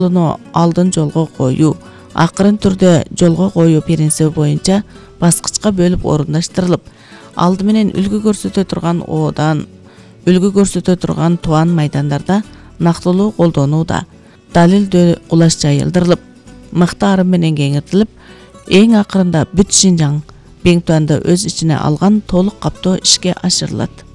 алдын жолго коюу, акырын түрдө жолго коюу принциби боюнча баскычка бөлүп орундаштырылып, алды менен үлгү көрсөтө турган оодан, үлгү көрсөтө турган туан майдандарда нактылуу колдонууда. Далилдөө кулаш жайылдырылып, мыкты арым менен кеңиртилип, эң акырында бүт Шинжаң Беңтуанды өз ичине алган толук каптоо ишке ашырылат.